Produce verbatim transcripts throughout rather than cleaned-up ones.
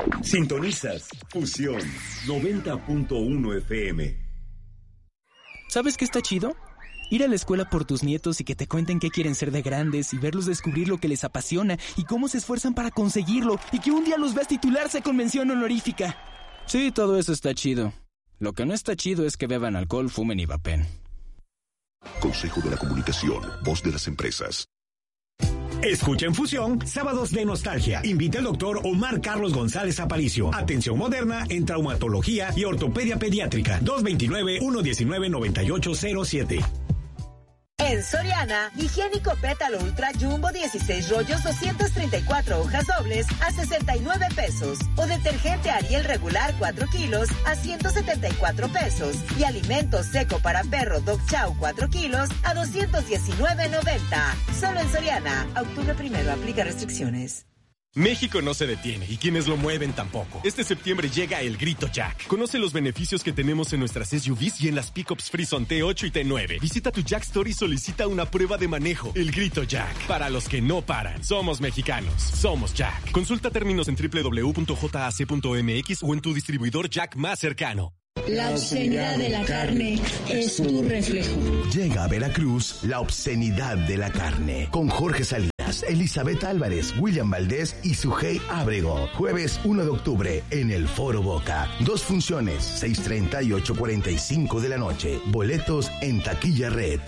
Sintonizas Fusión noventa punto uno F M. ¿Sabes qué está chido? Ir a la escuela por tus nietos y que te cuenten qué quieren ser de grandes y verlos descubrir lo que les apasiona y cómo se esfuerzan para conseguirlo y que un día los veas titularse con mención honorífica. Sí, todo eso está chido. Lo que no está chido es que beban alcohol, fumen y vapen. Consejo de la Comunicación, voz de las empresas. Escucha en Fusión, Sábados de Nostalgia. Invita al doctor Omar Carlos González Aparicio. Atención moderna en traumatología y ortopedia pediátrica. dos dos nueve, uno uno nueve, nueve ocho cero siete. En Soriana, higiénico pétalo ultra jumbo dieciséis rollos doscientas treinta y cuatro hojas dobles a sesenta y nueve pesos. O detergente Ariel regular cuatro kilos a ciento setenta y cuatro pesos. Y alimento seco para perro Dog Chow cuatro kilos a doscientos diecinueve noventa. Solo en Soriana. Octubre primero, aplica restricciones. México no se detiene y quienes lo mueven tampoco. Este septiembre llega el Grito Jack. Conoce los beneficios que tenemos en nuestras S U Vs y en las pickups Frison T ocho y T nueve. Visita tu Jack Store y solicita una prueba de manejo. El Grito Jack. Para los que no paran. Somos mexicanos. Somos Jack. Consulta términos en doble u doble u doble u punto j a c punto m x o en tu distribuidor Jack más cercano. La obscenidad de la carne es tu reflejo. Llega a Veracruz la obscenidad de la carne con Jorge Salinas, Elizabeth Álvarez, William Valdés y Sujei Ábrego. Jueves uno de octubre en el Foro Boca. Dos funciones, seis treinta y ocho cuarenta y cinco de la noche. Boletos en Taquilla Red.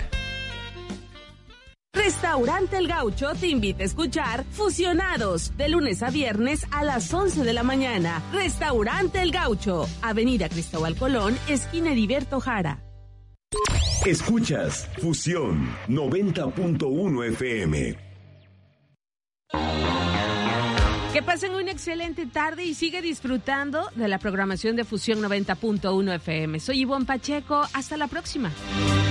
Restaurante El Gaucho te invita a escuchar Fusionados, de lunes a viernes a las once de la mañana. Restaurante El Gaucho, Avenida Cristóbal Colón, esquina Heriberto Jara. Escuchas Fusión noventa punto uno F M. Que pasen una excelente tarde y sigue disfrutando de la programación de Fusión noventa punto uno F M. Soy Ivonne Pacheco, hasta la próxima.